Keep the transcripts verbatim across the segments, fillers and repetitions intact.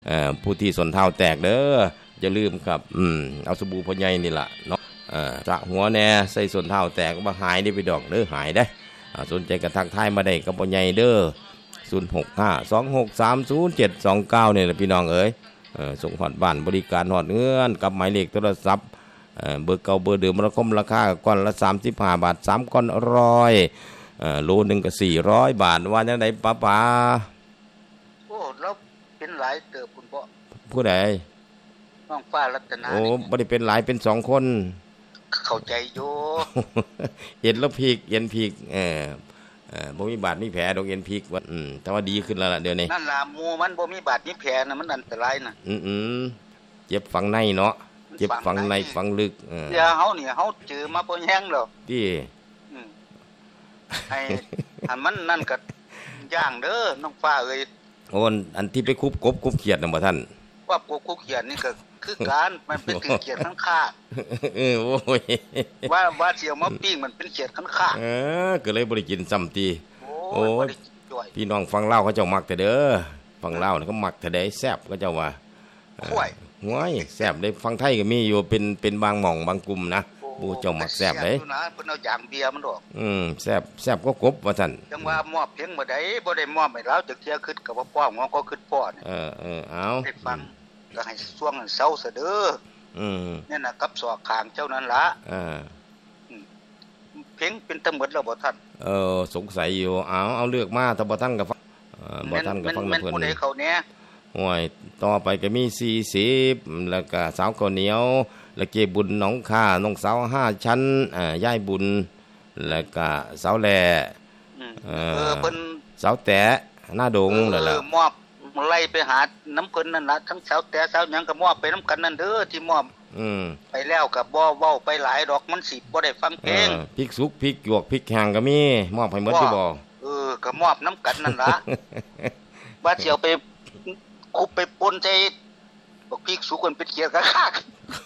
เอ่อผู้ที่สนเท้าแตกเด้ออย่าลืมครับอืมเอาสบู่พ่อใหญ่นี่ล่ะเนาะเอ่อสระหัวแน่ใส่ส้นเท้าแตกบ่หายได้ไปดอกเด้อหายได้อ่าสนใจกระทักทายมาได้กับพ่อใหญ่เด้อศูนย์ หก ห้า สอง หก สาม ศูนย์ เจ็ด สอง เก้านี่แหละพี่น้องเอ้ยเอ่อส่งฮอดบ้านบริการฮอดเงินกับหมายเลขโทรศัพท์เอ่อเบอร์เก่าเบอร์เดิมราคาราคาก้อนละสามสิบห้าบาทสามก้อนร้อยเอ่อโลนึงก็สี่ร้อยบาทว่าจังได๋ป้าป๋าโอ้แล้วเป็นหลายเติบคุณพ่อผู้ใดน้องฟ้ารัตนาโอ้บ่ได้เป็นหลายเป็นสองคนเข้าใจอยู่เอ็นแล้วพีกเอ็นพีกเออเอ่อบ่มีบาดมีแผลดอกเอ็นพีกว่าอืมแต่ว่าดีขึ้นแล้วล่ะเดี๋ยวนี้นั่นล่ะหมู่มันบ่มีบาดมีแผลน่ะมันอันตรายน่ะอือๆเจ็บฝังในเนาะเจ็บฝังในฝังลึกเออเดี๋ยวเฮานี่เฮาเจอมาบ่แห้งแล้วติอืมให้อันมันนั่นก็ย่างเด้อน้องฟ้าเอ้ยโอ้อันที่ไปคุบกบคุบเขียดน่ะบ่ท่านว่ากบคุบเขียดนี่ก็คือการมันเป็นถือเขียดข้างคากเออโอ้ยว่าว่าสิเอามาปิ้งมันเป็นเขียดข้างคากเออก็เลยบ่ได้กินซ้ำติโอ้ยพี่น้องฟังลาวเขาเจ้ามักแต่เด้อฟังลาวเขามักแต่ได้แซ่บเขาเจ้าว่าห้วยห้วยแซ่บได้ฟังไทยก็มีอยู่เป็นเป็นบางหม่องบางกลุ่มนะผู้เจ้ามักแซ่บเด้เพิ่นเอาอย่างเบียร์มันดอกอืมแซ่บแซ่บก็กบว่าซั่นจังว่ามอบเพียงบ่ได้บ่ได้มอบให้เราจักเที่ยคิดก็บ่ป้องงอก็คิดพ่อเออๆเอาให้ฟังก็ให้ช่วงเช้าซะเด้ออืมนี่น่ะกับศอกข้างเจ้านั่นล่ะเออเพียงเป็นตะหมดแล้วบ่ท่านเออสงสัยอยู่เอาเอาเลือกมาถ้าบ่ทันก็ฟังเออบ่ทันก็ฟังเพิ่นมันผู้ใดเขาแน่ห้วยต่อไปก็มีสี่สิบแล้วก็สาวข้าวเหนียวแล้วเกบุญหนองค่าน้องสาวห้าชั้นอ่ายายบุญแล้วก็สาวแลเออเพิ่นสาวแตะหน้าดงนั่นล่ะเออมอบไล่ไปหาน้ำเพิ่นนั่นล่ะทั้งสาวแตะสาวหยังก็มอบไปนำกันนั่นเด้อที่มอบอืมไปแล้วก็บ่เว้าไปหลายดอกมันสิบ่ได้ฟังเพลงพริกสุกพริกหยวกพริกแห้งก็มีมอบให้หมดอยู่บ่เออก็มอบนำกันนั่นล่ะว่าสิเอาไปคุบไปปนใจบักพริกสุกมันเป็นเขียดคัก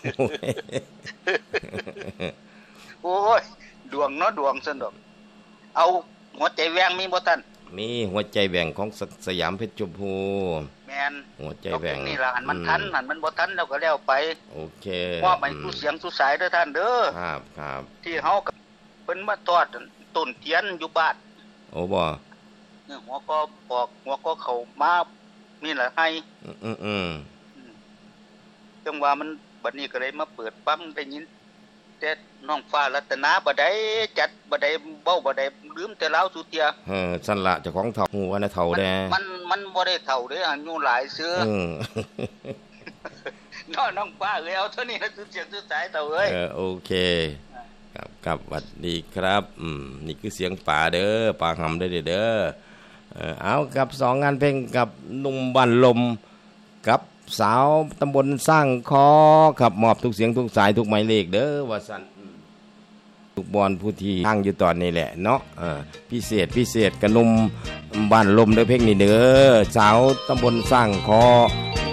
ๆโอ้ยดวงเนาะดวงซั่นดอกเอาหัวใจแหว่งมีบ่ท่านมีหัวใจแหว่งของสยามเพชรชมพูแม่นหัวใจแหว่งนี่ล่ะอันมันทันอันมันบ่ทันแล้วก็แล้วไปโอเคมอบให้ผู้เสียงผู้สายเด้อท่านเด้อครับครับที่เฮาเพิ่นมาทอดต้นเทียนอยู่บ้านโอ้บ่เนี่ยหัวก็ปอกหัวก็เข้ามานี่ล่ะให้อือๆจังว่ามันบัดนี้ก็เลยมาเปิดปั๊มได้ยินแต่น้องฟ้ารัตนาบ่ได้จัดบ่ได้เว้าบ่ได้ลืมแต่ลาวสุเตียเออซั่นล่ะเจ้าของเฒ่าฮู้ว่าน่ะเฒ่าแน่มันมันบ่ได้เฒ่าเด้อายุหลายเสืออือน้องน้องฟ้าเอ้ยเอาเท่านี้สุเสียงสุสายเฒ่าเอ้ยเออโอเคครับครับสวัสดีครับอืมนี่คือเสียงป่าเด้อป่าหำเด้อเด้อเออเอากับสองงานเพลงกับหนุ่มบ้านลมกับสาวตำบลสร้างคอครับมอบทุกเสียงทุกสายทุกหมายเลขเด้อว่าซั่นทุกบอนผู้ที่ตั้งอยู่ตอนนี้แหละเนาะเออพิเศษพิเศษกับหนุ่มบ้านลมเด้อเพลงนี้เด้อสาวตำบลสร้างคอ